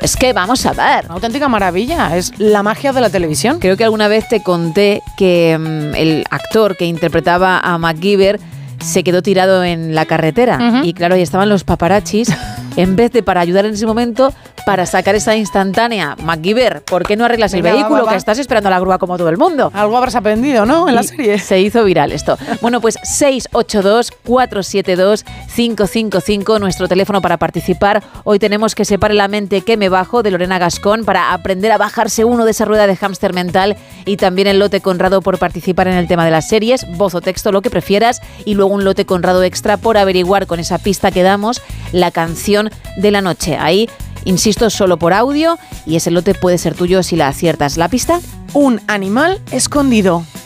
Es que vamos a ver. Una auténtica maravilla, es la magia de la televisión. Creo que alguna vez te conté que el actor que interpretaba a MacGyver se quedó tirado en la carretera. Y claro, ahí estaban los paparazzis. En vez de para ayudar en ese momento, para sacar esa instantánea. MacGyver, ¿por qué no arreglas el vehículo? Que estás esperando a la grúa como todo el mundo. Algo habrás aprendido, ¿no? En la serie. Se hizo viral esto. Bueno, pues 682-472-555, nuestro teléfono para participar. Hoy tenemos Que se pare la mente, que me bajo, de Lorena Gascón, para aprender a bajarse uno de esa rueda de hámster mental. Y también el lote Conrado por participar en el tema de las series, voz o texto, lo que prefieras. Y luego un lote Conrado extra por averiguar con esa pista que damos la canción de la noche. Ahí, insisto, solo por audio, y ese lote puede ser tuyo si la aciertas. ¿La pista? Un animal escondido.